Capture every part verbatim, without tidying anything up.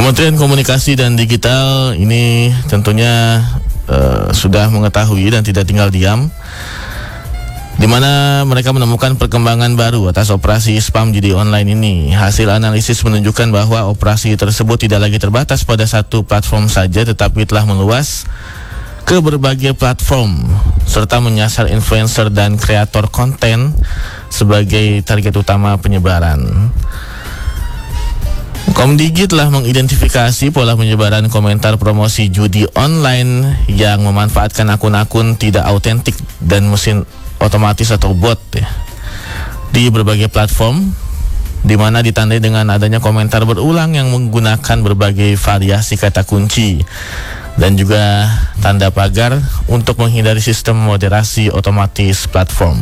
Kementerian Komunikasi dan Digital ini tentunya uh, sudah mengetahui dan tidak tinggal diam, di mana mereka menemukan perkembangan baru atas operasi spam judi online ini. Hasil analisis menunjukkan bahwa operasi tersebut tidak lagi terbatas pada satu platform saja, tetapi telah meluas ke berbagai platform serta menyasar influencer dan kreator konten sebagai target utama penyebaran. Komdigi telah mengidentifikasi pola penyebaran komentar promosi judi online yang memanfaatkan akun-akun tidak autentik dan mesin otomatis atau bot ya, di berbagai platform, di mana ditandai dengan adanya komentar berulang yang menggunakan berbagai variasi kata kunci dan juga tanda pagar untuk menghindari sistem moderasi otomatis platform.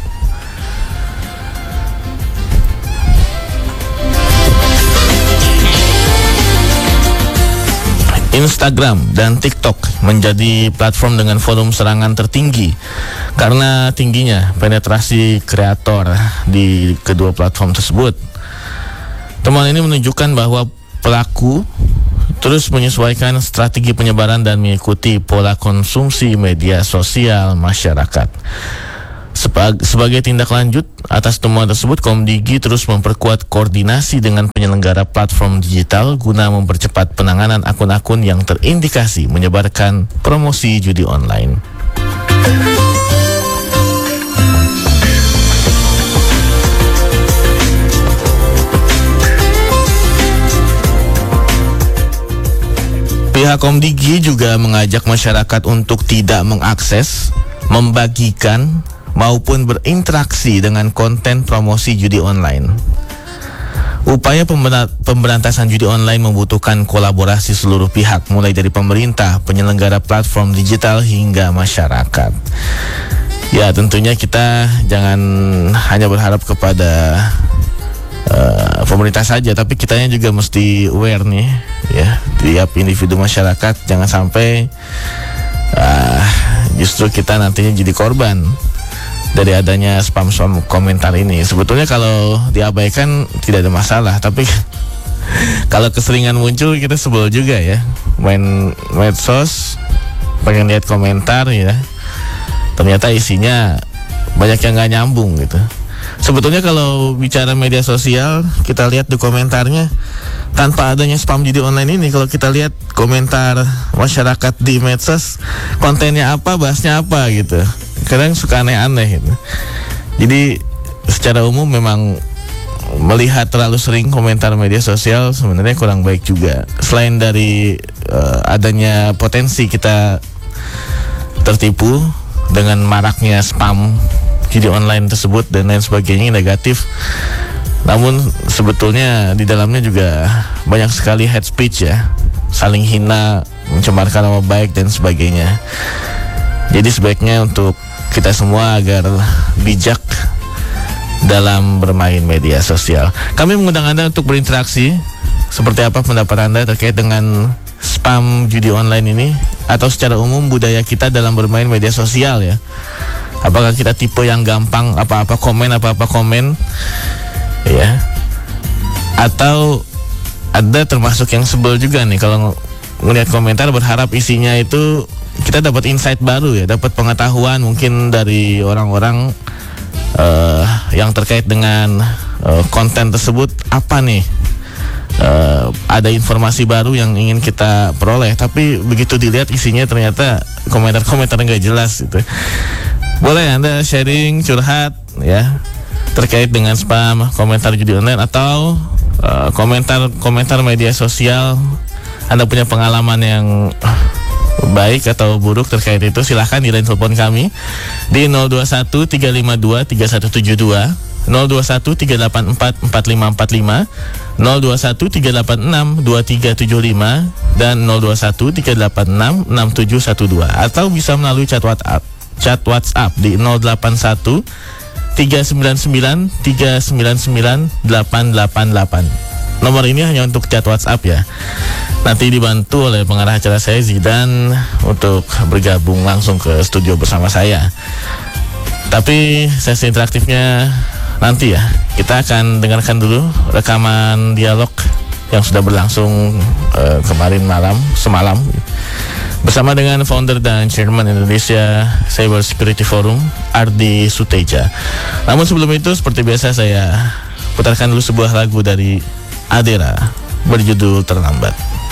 Instagram dan TikTok menjadi platform dengan volume serangan tertinggi karena tingginya penetrasi kreator di kedua platform tersebut. Temuan ini menunjukkan bahwa pelaku terus menyesuaikan strategi penyebaran dan mengikuti pola konsumsi media sosial masyarakat. Sebagai tindak lanjut atas temuan tersebut, Komdigi terus memperkuat koordinasi dengan penyelenggara platform digital guna mempercepat penanganan akun-akun yang terindikasi menyebarkan promosi judi online. Pihak Komdigi juga mengajak masyarakat untuk tidak mengakses, membagikan, maupun berinteraksi dengan konten promosi judi online. Upaya pemberantasan judi online membutuhkan kolaborasi seluruh pihak, mulai dari pemerintah, penyelenggara platform digital, hingga masyarakat. Ya, tentunya kita jangan hanya berharap kepada uh, pemerintah saja, tapi kitanya juga mesti aware nih, ya, tiap individu masyarakat jangan sampai uh, justru kita nantinya jadi korban dari adanya spam-spam komentar ini. Sebetulnya kalau diabaikan tidak ada masalah, tapi kalau keseringan muncul kita sebel juga ya. Main medsos, pengen lihat komentar ya, ternyata isinya banyak yang nggak nyambung gitu. Sebetulnya kalau bicara media sosial, kita lihat di komentarnya, tanpa adanya spam judi online ini, kalau kita lihat komentar masyarakat di medsos, kontennya apa, bahasnya apa gitu, kadang suka aneh-aneh gitu. Jadi secara umum memang melihat terlalu sering komentar media sosial sebenarnya kurang baik juga. Selain dari uh, adanya potensi kita tertipu dengan maraknya spam judi online tersebut dan lain sebagainya negatif, namun sebetulnya di dalamnya juga banyak sekali hate speech ya, saling hina, mencemarkan nama baik dan sebagainya. Jadi sebaiknya untuk kita semua agar bijak dalam bermain media sosial. Kami mengundang Anda untuk berinteraksi. Seperti apa pendapat Anda terkait dengan spam judi online ini, atau secara umum budaya kita dalam bermain media sosial ya? Apakah kita tipe yang gampang apa-apa komen, apa-apa komen ya? Atau ada termasuk yang sebel juga nih kalau ngelihat komentar berharap isinya itu kita dapat insight baru ya, dapat pengetahuan mungkin dari orang-orang uh, yang terkait dengan uh, konten tersebut, apa nih uh, ada informasi baru yang ingin kita peroleh, tapi begitu dilihat isinya ternyata komentar-komentar nggak jelas gitu. Boleh Anda sharing, curhat ya terkait dengan spam komentar judi online atau uh, komentar-komentar media sosial. Anda punya pengalaman yang baik atau buruk terkait itu, silahkan di line telepon kami di nol dua satu tiga lima dua tiga satu tujuh dua, nol dua satu tiga delapan empat empat lima empat lima, nol dua satu tiga delapan enam dua tiga tujuh lima, dan nol dua satu tiga delapan enam enam tujuh satu dua, atau bisa melalui chat WhatsApp chat WhatsApp di nol delapan satu tiga sembilan sembilan tiga sembilan sembilan delapan delapan delapan. Nomor ini hanya untuk chat WhatsApp ya. Nanti dibantu oleh pengarah acara saya Zidan untuk bergabung langsung ke studio bersama saya. Tapi sesi interaktifnya nanti ya. Kita akan dengarkan dulu rekaman dialog yang sudah berlangsung uh, kemarin malam, semalam, bersama dengan founder dan chairman Indonesia Cyber Security Forum, Ardi Suteja. Namun sebelum itu, seperti biasa saya putarkan dulu sebuah lagu dari Adera berjudul Terlambat.